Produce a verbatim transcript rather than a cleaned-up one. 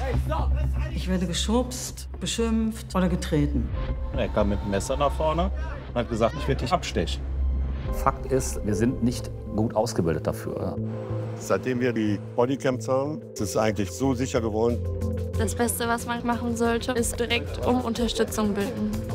Ich werde geschubst, beschimpft oder getreten. Er kam mit dem Messer nach vorne und hat gesagt, ich werde dich abstechen. Fakt ist, wir sind nicht gut ausgebildet dafür. Seitdem wir die Bodycams haben, ist es eigentlich so sicher geworden. Das Beste, was man machen sollte, ist direkt um Unterstützung bitten.